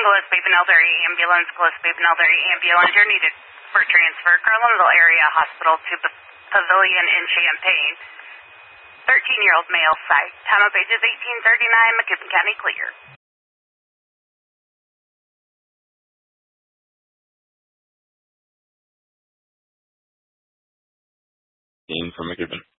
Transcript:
Gillespie Benelberry Ambulance, Gillespie Benelberry Ambulance. You're needed for transfer. Garlandville Area Hospital to Pavilion in Champaign. 13-year-old male site. Time of age is 18:39. McKibbin County clear. In from McKibbin.